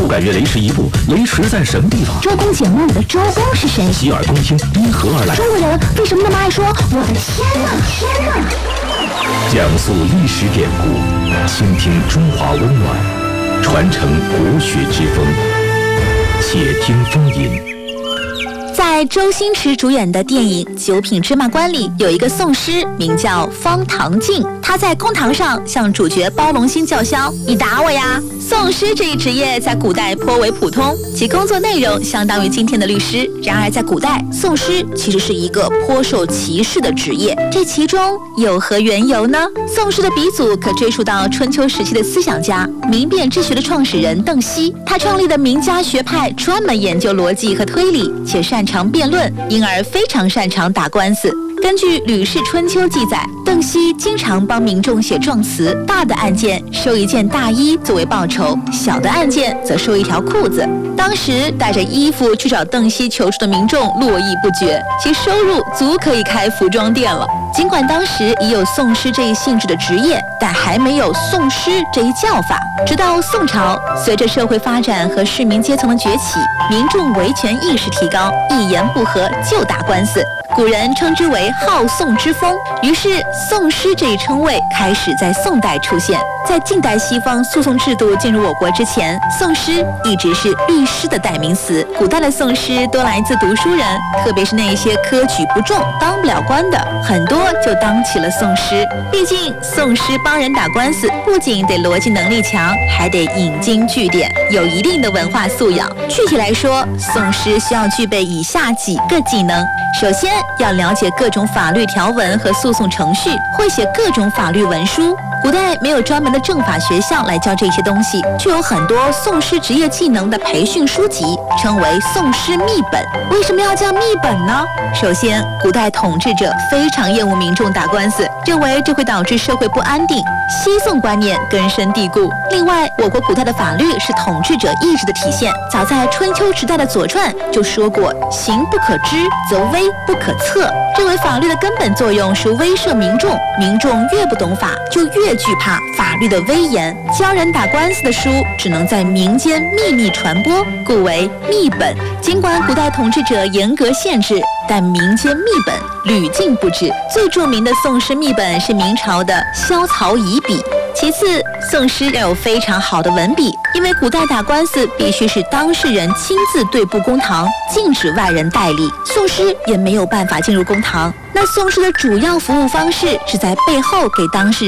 不敢越雷池一步，雷池在什么地方？ 周公解梦里的周公是谁？ 洗耳恭听，因何而来？ 中国人为什么那么爱说我的天哪，天哪？ 讲述历史典故，倾听中华温暖，传承国学之风。且听风吟。 在周星驰主演的电影《九品芝麻官》里，有一个宋师名叫方唐镜，他在公堂上向主角包龙星叫嚣：“你打我呀！”宋师这一职业在古代颇为普通，其工作内容相当于今天的律师。然而在古代，宋师其实是一个颇受歧视的职业，这其中有何缘由呢？宋师的鼻祖可追溯到春秋时期的思想家、明辨之学的创始人邓析，他创立的名家学派专门研究逻辑和推理，且擅长辩论，因而非常擅长打官司。根据《吕氏春秋》记载，邓析经常帮民众写状词，大的案件收一件大衣作为报酬，小的案件则收一条裤子。当时带着衣服去找邓析求助的民众络绎不绝，其收入足可以开服装店了。尽管当时已有宋师这一性质的职业，但还没有宋师这一叫法。直到宋朝，随着社会发展和市民阶层的崛起，民众维权意识提高，一言不合就打官司。古人称之为好讼之风，于是讼师这一称谓开始在宋代出现。在近代西方诉讼制度进入我国之前，讼师一直是律师的代名词。古代的讼师多来自读书人，特别是那些科举不中、当不了官的，很多就当起了讼师。毕竟讼师帮人打官司，不仅得逻辑能力强，还得引经据典，有一定的文化素养。具体来说，讼师需要具备以下几个技能：首先，要了解各种法律条文和诉讼程序，会写各种法律文书。古代没有专门的政法学校来教这些东西，却有很多讼师职业技能的培训书籍，称为讼师秘本。为什么要叫秘本呢？首先，古代统治者非常厌恶民众打官司，认为这会导致社会不安定，西宋观念根深蒂固。另外，我国古代的法律是统治者意志的体现，早在春秋时代的《左传》就说过：“行不可知，则威不可测。”认为法律的根本作用是威慑民众，民众越不懂法，就越惧怕法律的威严。教人打官司的书只能在民间秘密传播，故为秘本。尽管古代统治者严格限制，但民间秘本屡禁不止。最著名的宋师秘本是明朝的《萧曹遗笔》。其次，宋师要有非常好的文笔，因为古代打官司必须是当事人亲自对簿公堂，禁止外人代理，宋师也没有办法进入公堂。那宋师的主要服务方式是在背后给当事人